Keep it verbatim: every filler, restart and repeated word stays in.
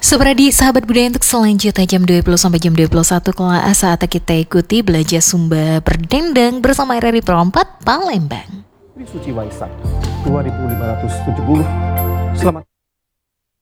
Seperti sahabat budaya untuk selanjutnya jam dua puluh sampai jam dua puluh satu kelas saat kita ikuti belajar Sumba Berdendang bersama R R I Pro empat Palembang. Suci Waisak dua ribu lima ratus tujuh puluh. Selamat